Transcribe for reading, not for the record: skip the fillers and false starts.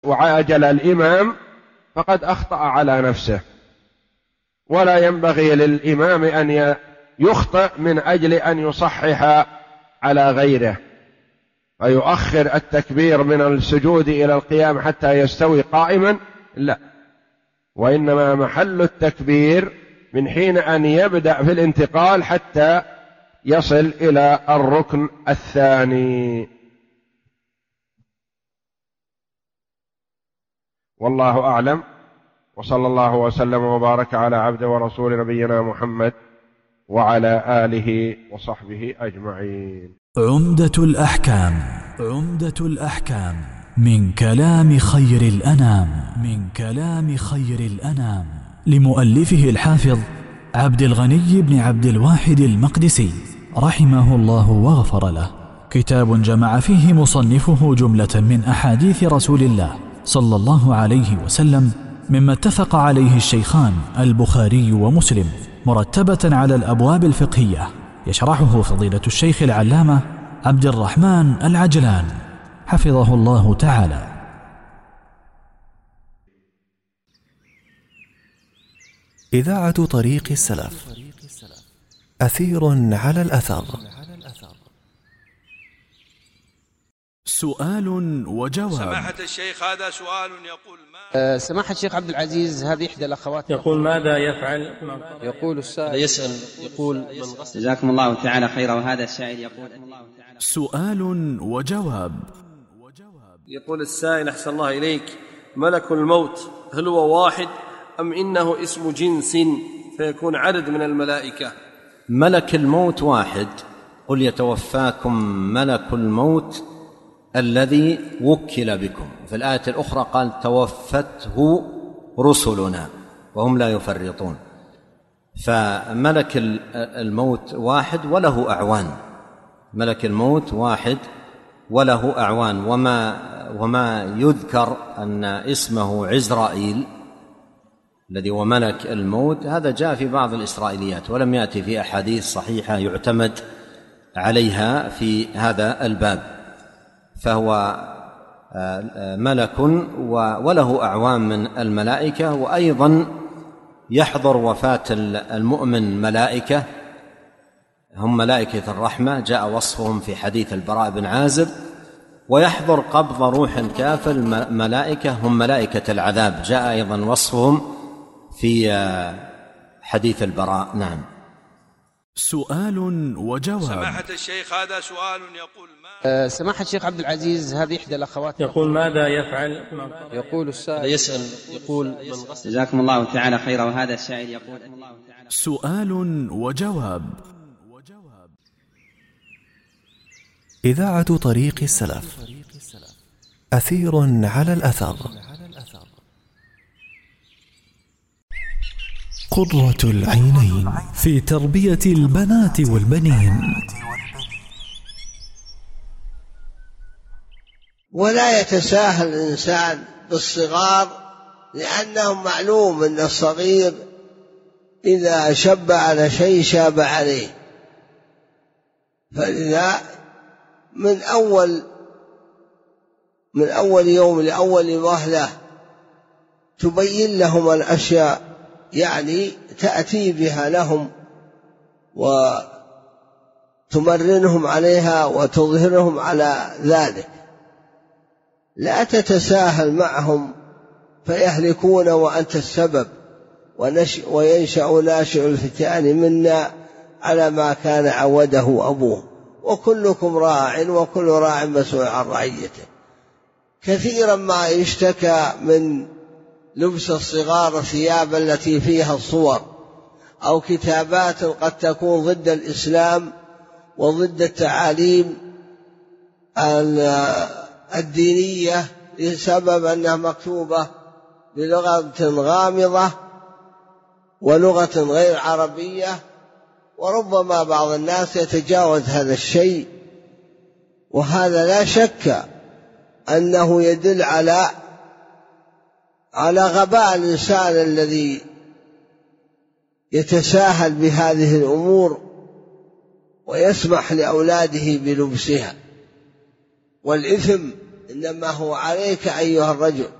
وعاجل الإمام فقد أخطأ على نفسه، ولا ينبغي للإمام أن يخطئ من أجل أن يصحح على غيره فيؤخر التكبير من السجود إلى القيام حتى يستوي قائما، لا، وإنما محل التكبير من حين أن يبدأ في الانتقال حتى يصل إلى الركن الثاني. والله أعلم، وصلى الله وسلم وبارك على عبد ورسول نبينا محمد وعلى آله وصحبه أجمعين. عمدة الأحكام من كلام خير الأنام لمؤلفه الحافظ عبد الغني بن عبد الواحد المقدسي رحمه الله واغفر له. كتاب جمع فيه مصنفه جملة من أحاديث رسول الله صلى الله عليه وسلم مما اتفق عليه الشيخان البخاري ومسلم، مرتبة على الأبواب الفقهية، يشرحه فضيلة الشيخ العلامة عبد الرحمن العجلان حفظه الله تعالى. إذاعة طريق السلف، أثير على الأثر. سؤال وجواب. سماحة الشيخ، هذا سؤال يقول سماحة الشيخ عبد العزيز، هذه إحدى الأخوات يقول ماذا يفعل؟ يقول السائل يسأل يقول جزاكم الله تعالى خيرا. وهذا السائل يقول سؤال وجواب. يقول السائل أحسن الله إليك، ملك الموت هل هو واحد أم إنه اسم جنس فيكون عدد من الملائكة؟ ملك الموت واحد، قل يتوفاكم ملك الموت الذي وكل بكم. في الآية الأخرى قال توفته رسلنا وهم لا يفرطون. فملك الموت واحد وله أعوان، ملك الموت واحد وله أعوان. وما يذكر أن اسمه عزرائيل الذي هو ملك الموت، هذا جاء في بعض الإسرائيليات ولم يأتي في أحاديث صحيحة يعتمد عليها في هذا الباب. فهو ملك وله أعوان من الملائكة. وأيضا يحضر وفاة المؤمن ملائكة، هم ملائكة الرحمة جاء وصفهم في حديث البراء بن عازب. ويحضر قبض روح الكافر ملائكة هم ملائكة العذاب، جاء أيضا وصفهم في حديث البراء. نعم. سؤال وجواب. سماحة الشيخ، هذا سؤال يقول سماحة الشيخ عبد العزيز، هذه إحدى الأخوات يقول ماذا يفعل؟ يقول السائل يسأل يقول جزاكم الله تعالى خيرا. وهذا السائل يقول سؤال وجواب. إذاعة طريق السلف، أثير على الأثر. قرة العينين في تربية البنات والبنين. ولا يتساهل الإنسان بالصغار، لأنه معلوم أن الصغير إذا شب على شيء شاب عليه. فلذا من أول يوم لأول وهلة تبين لهم الأشياء، يعني تأتي بها لهم وتمرنهم عليها وتظهرهم على ذلك. لا تتساهل معهم فيهلكون وأنت السبب، وينشأ ناشئ الفتيان منا على ما كان عوده أبوه، وكلكم راع وكل راع مسؤول عن رعيته. كثيرا ما يشتكى من لبس الصغار ثياب التي فيها الصور أو كتابات قد تكون ضد الإسلام وضد التعاليم الدينية لسبب أنها مكتوبة بلغة غامضة ولغة غير عربية. وربما بعض الناس يتجاوز هذا الشيء، وهذا لا شك أنه يدل على غباء الإنسان الذي يتساهل بهذه الأمور ويسمح لأولاده بلبسها. والإثم إنما هو عليك أيها الرجل